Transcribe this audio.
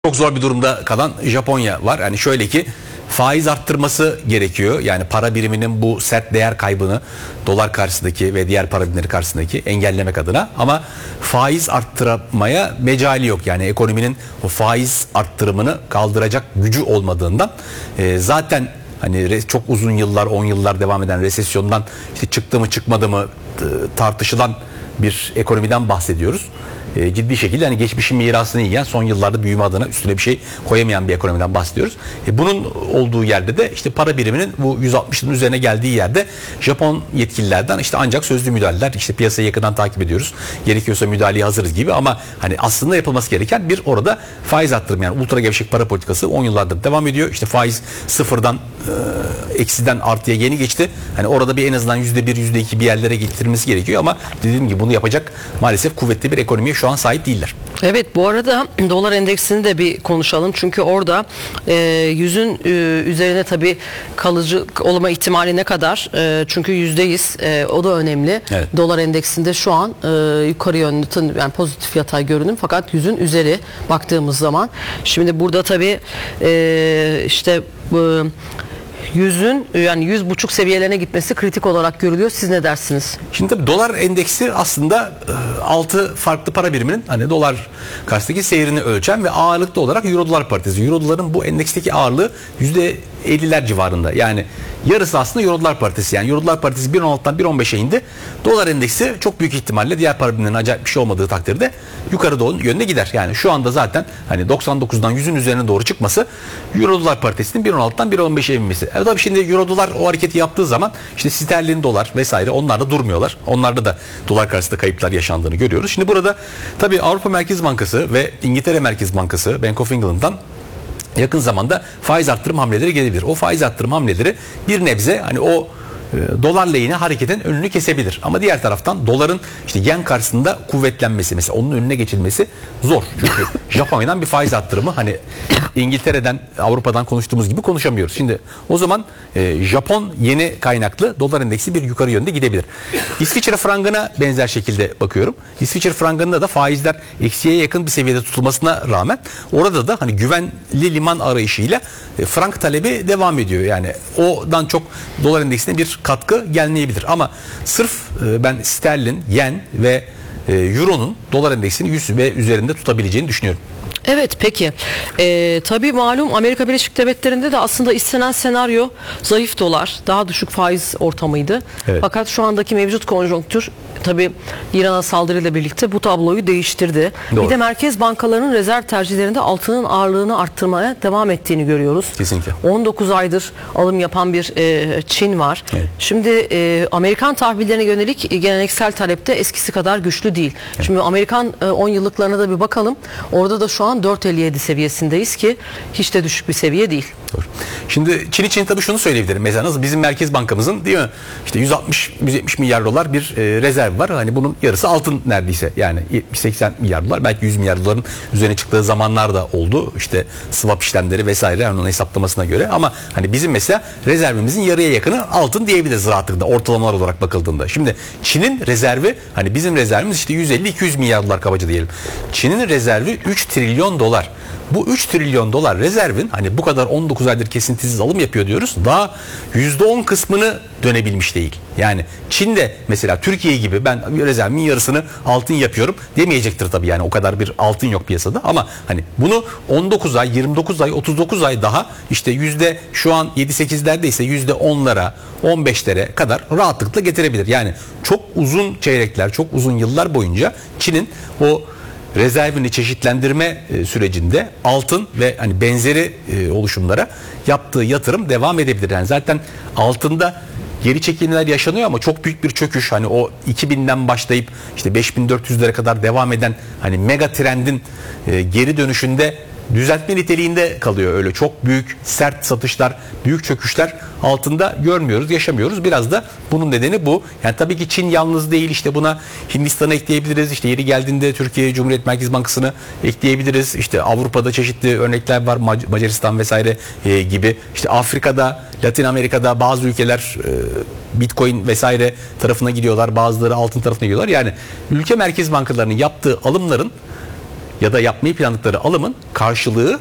Çok zor bir durumda kalan Japonya var. Yani şöyle ki faiz arttırması gerekiyor. Yani para biriminin bu sert değer kaybını dolar karşısındaki ve diğer para birimleri karşısındaki engellemek adına. Ama faiz arttırmaya mecali yok. Yani ekonominin o faiz arttırımını kaldıracak gücü olmadığından zaten hani çok uzun yıllar, 10 yıllar devam eden resesyondan işte çıktı mı çıkmadı mı tartışılan bir ekonomiden bahsediyoruz. Ciddi şekilde hani geçmişin mirasını yiyen, son yıllarda büyüme adına üstüne bir şey koyamayan bir ekonomiden bahsediyoruz. Bunun olduğu yerde de işte para biriminin bu 160'ın üzerine geldiği yerde Japon yetkililerden işte ancak sözlü müdahaleler, işte piyasayı yakından takip ediyoruz, gerekiyorsa müdahaleye hazırız gibi, ama hani aslında yapılması gereken bir orada faiz arttırımı, yani ultra gevşek para politikası 10 yıllardır devam ediyor. İşte faiz sıfırdan eksiden artıya yeni geçti. Hani orada bir en azından %1, %2 bir yerlere getirilmesi gerekiyor, ama dediğim gibi bunu yapacak maalesef kuvvetli bir ekonomiye şu an sahip değiller. Evet, bu arada dolar endeksini de bir konuşalım. Çünkü orada 100'ün üzerine tabii kalıcı olma ihtimali ne kadar? Çünkü %100, o da önemli. Evet. Dolar endeksinde şu an yukarı yönlü, yani pozitif yatay görünüm, fakat 100'ün üzeri baktığımız zaman. Şimdi burada tabii işte 100'ün yani 100,5 seviyelerine gitmesi kritik olarak görülüyor. Siz ne dersiniz? Şimdi tabii dolar endeksi aslında 6 farklı para biriminin hani dolar karşısındaki seyrini ölçen ve ağırlıklı olarak Euro dolar paritesi. Euro doların bu endeksteki ağırlığı %50'ler civarında. Yani yarısı aslında Euro dolar paritesi. Yani Euro dolar paritesi 1.16'dan 1.15'e indi. Dolar endeksi çok büyük ihtimalle diğer para birimlerinin acayip bir şey olmadığı takdirde yukarı doğru yönde gider. Yani şu anda zaten hani 99'dan 100'ün üzerine doğru çıkması Euro dolar paritesinin 1.16'dan 1.15'e inmesi. Tabii şimdi Euro dolar o hareketi yaptığı zaman işte sterlin dolar vesaire, onlar da durmuyorlar. Onlarda da dolar karşısında kayıplar yaşandığını görüyoruz. Şimdi burada tabii Avrupa Merkez Bankası ve İngiltere Merkez Bankası, Bank of England'dan yakın zamanda faiz arttırım hamleleri gelebilir. O faiz arttırım hamleleri bir nebze hani o dolar lehine hareketin önünü kesebilir. Ama diğer taraftan doların işte yen karşısında kuvvetlenmesi, mesela onun önüne geçilmesi zor. Çünkü Japonya'dan bir faiz arttırımı hani İngiltere'den, Avrupa'dan konuştuğumuz gibi konuşamıyoruz. Şimdi o zaman Japon yeni kaynaklı dolar endeksi bir yukarı yönde gidebilir. İsviçre frangına benzer şekilde bakıyorum. İsviçre frangında da faizler eksiye yakın bir seviyede tutulmasına rağmen orada da hani güvenli liman arayışıyla frank talebi devam ediyor. Yani odan çok dolar endeksine bir katkı gelmeyebilir. Ama sırf ben sterlin, yen ve euronun dolar endeksini 100 ve üzerinde tutabileceğini düşünüyorum. Evet, peki. Tabii malum Amerika Birleşik Devletleri'nde de aslında istenen senaryo zayıf dolar, daha düşük faiz ortamıydı. Evet. Fakat şu andaki mevcut konjonktür tabii İran'a saldırıyla birlikte bu tabloyu değiştirdi. Doğru. Bir de merkez bankalarının rezerv tercihlerinde altının ağırlığını arttırmaya devam ettiğini görüyoruz. Kesinlikle. 19 aydır alım yapan bir Çin var. Evet. Şimdi Amerikan tahvillerine yönelik geleneksel talepte eskisi kadar güçlü değil. Evet. Şimdi Amerikan 10 yıllıklarına da bir bakalım. Orada da şu an 4.57 seviyesindeyiz ki hiç de düşük bir seviye değil. Doğru. Şimdi Çin için tabii şunu söyleyebilirim. Mesela nasıl bizim Merkez Bankamızın değil mi? İşte 160-170 milyar dolar bir rezerv var. Hani bunun yarısı altın neredeyse. Yani 70-80 milyar dolar, belki 100 milyar doların üzerine çıktığı zamanlar da oldu. İşte swap işlemleri vesaire, onun hesaplamasına göre. Ama hani bizim mesela rezervimizin yarıya yakını altın diyebiliriz rahatlıkla ortalamalar olarak bakıldığında. Şimdi Çin'in rezervi, hani bizim rezervimiz işte 150-200 milyar dolar kabaca diyelim. Çin'in rezervi 3 trilyon dolar. Bu 3 trilyon dolar rezervin hani bu kadar 19 aydır kesintisiz alım yapıyor diyoruz. Daha %10 kısmını dönebilmiş değil. Yani Çin de mesela Türkiye gibi ben rezervimin yarısını altın yapıyorum demeyecektir tabii, yani o kadar bir altın yok piyasada, ama hani bunu 19 ay, 29 ay, 39 ay daha işte şu an 7-8'lerde ise %10'lara, 15'lere kadar rahatlıkla getirebilir. Yani çok uzun çeyrekler, çok uzun yıllar boyunca Çin'in o rezervini çeşitlendirme sürecinde altın ve hani benzeri oluşumlara yaptığı yatırım devam edebilir. Yani zaten altında geri çekilmeler yaşanıyor ama çok büyük bir çöküş, hani o 2000'den başlayıp işte 5400'lere kadar devam eden hani mega trendin geri dönüşünde düzeltme niteliğinde kalıyor. Öyle çok büyük sert satışlar, büyük çöküşler altında görmüyoruz, yaşamıyoruz. Biraz da bunun nedeni bu. Yani tabii ki Çin yalnız değil, işte buna Hindistan'ı ekleyebiliriz. İşte yeri geldiğinde Türkiye Cumhuriyet Merkez Bankası'nı ekleyebiliriz. İşte Avrupa'da çeşitli örnekler var. Macaristan vesaire gibi. İşte Afrika'da, Latin Amerika'da bazı ülkeler Bitcoin vesaire tarafına gidiyorlar. Bazıları altın tarafına gidiyorlar. Yani ülke merkez bankalarının yaptığı alımların ya da yapmayı planladıkları alımın karşılığı